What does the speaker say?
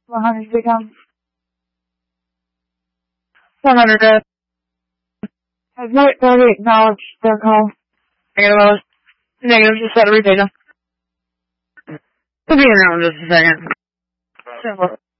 100 becomes 100 dead. Has White already acknowledged their call? Negative, just set a repeater. Could be in there in just a second. Simple.